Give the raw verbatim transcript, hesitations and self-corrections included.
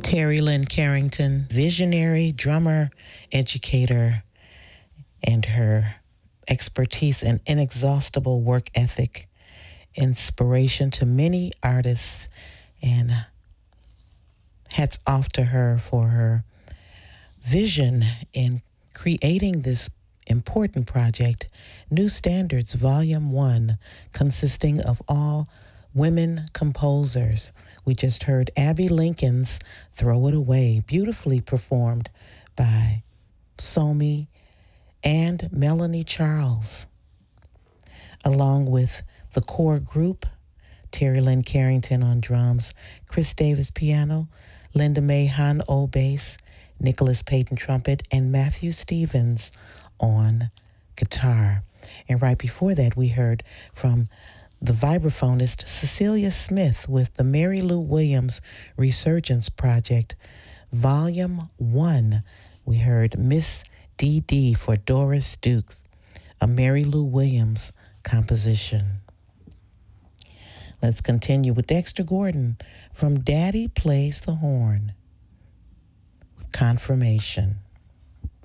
Terry Lynn Carrington, visionary, drummer, educator, and her expertise and inexhaustible work ethic, inspiration to many artists, and hats off to her for her vision in creating this important project, New Standards Volume one, consisting of all women composers. We just heard Abby Lincoln's Throw It Away, beautifully performed by Somi and Melanie Charles, along with the core group, Terry Lynn Carrington on drums, Chris Davis piano, Linda Mae Han O bass, Nicholas Payton trumpet, and Matthew Stevens on guitar. And right before that, we heard from the vibraphonist Cecilia Smith with the Mary Lou Williams Resurgence Project, Volume one. We heard Miss Dee Dee for Doris Dukes, a Mary Lou Williams composition. Let's continue with Dexter Gordon from Daddy Plays the Horn with Confirmation.